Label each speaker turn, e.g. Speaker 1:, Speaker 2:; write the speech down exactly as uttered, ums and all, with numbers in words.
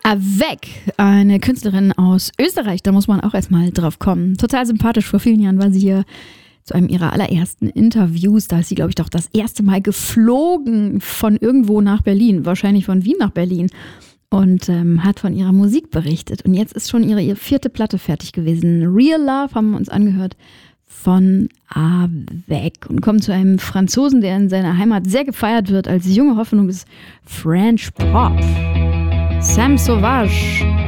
Speaker 1: Avec, eine Künstlerin aus Österreich, da muss man auch erstmal drauf kommen. Total sympathisch, vor vielen Jahren war sie hier zu einem ihrer allerersten Interviews. Da ist sie, glaube ich, doch das erste Mal geflogen von irgendwo nach Berlin, wahrscheinlich von Wien nach Berlin und ähm, hat von ihrer Musik berichtet. Und jetzt ist schon ihre, ihre vierte Platte fertig gewesen. Real Love haben wir uns angehört von Avec und kommen zu einem Franzosen, der in seiner Heimat sehr gefeiert wird als junge Hoffnung des French Pop. Sam Sauvage.